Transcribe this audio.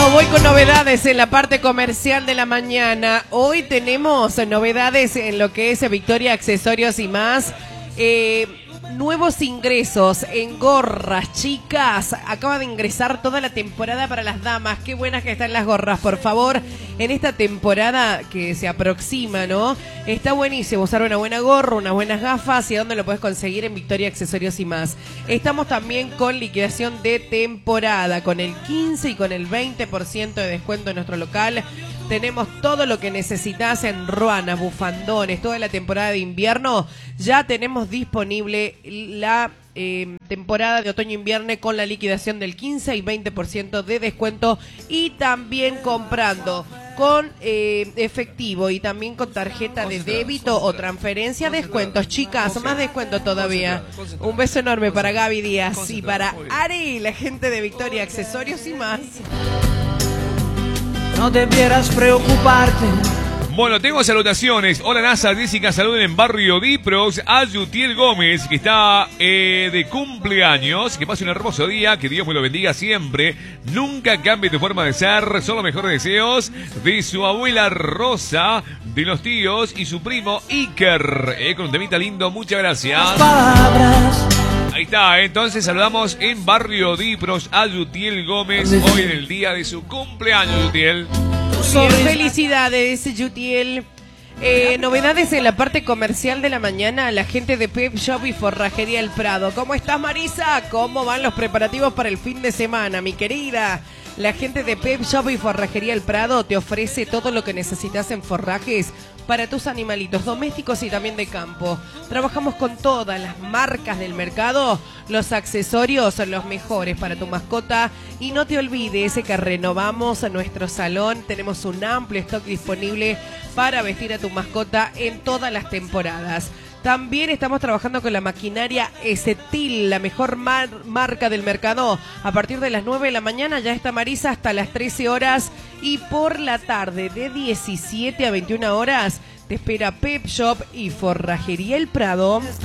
Voy con novedades en la parte comercial de la mañana. Hoy tenemos novedades en lo que es Victoria Accesorios y más. Nuevos ingresos en gorras, chicas. Acaba de ingresar toda la temporada para las damas. Qué buenas que están las gorras, por favor. En esta temporada que se aproxima, ¿no? Está buenísimo usar una buena gorra, unas buenas gafas. ¿Y a dónde lo puedes conseguir? En Victoria Accesorios y más. Estamos también con liquidación de temporada, con el 15 y con el 20% de descuento en nuestro local. Tenemos todo lo que necesitas en ruanas, bufandones, toda la temporada de invierno. Ya tenemos disponible la temporada de otoño-invierno con la liquidación del 15 y 20% de descuento. Y también comprando con efectivo y también con tarjeta de débito o transferencia, descuentos, chicas, más descuento todavía. Un beso enorme para Gaby Díaz y para Ari, la gente de Victoria Accesorios y más. No debieras preocuparte. Bueno, tengo salutaciones. Hola NASA, Jessica, saluden en Barrio Dipros a Yutiel Gómez, que está de cumpleaños. Que pase un hermoso día, que Dios me lo bendiga siempre. Nunca cambie tu forma de ser. Son los mejores deseos de su abuela Rosa, de los tíos y su primo Iker. Con un temita lindo, muchas gracias. Ahí está, entonces saludamos en Barrio Dipros a Yutiel Gómez, hoy en el día de su cumpleaños, Yutiel. Bien, felicidades, Yutiel. Novedades en la parte comercial de la mañana. La gente de Pep Shop y Forrajería El Prado. ¿Cómo estás, Marisa? ¿Cómo van los preparativos para el fin de semana, mi querida? La gente de Pep Shop y Forrajería El Prado te ofrece todo lo que necesitas en forrajes para tus animalitos domésticos y también de campo. Trabajamos con todas las marcas del mercado. Los accesorios son los mejores para tu mascota. Y no te olvides que renovamos nuestro salón. Tenemos un amplio stock disponible para vestir a tu mascota en todas las temporadas. También estamos trabajando con la maquinaria Estil, la mejor marca del mercado. A partir de las 9 de la mañana ya está Marisa hasta las 13 horas. Y por la tarde de 17 a 21 horas te espera Pep Shop y Forrajería El Prado.